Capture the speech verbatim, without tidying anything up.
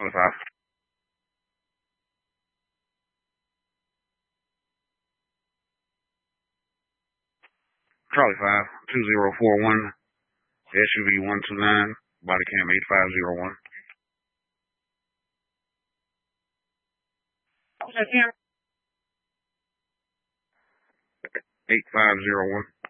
Charlie five. Charlie five, two zero four one, S U V one two nine, body cam eight five zero one. eight five zero one.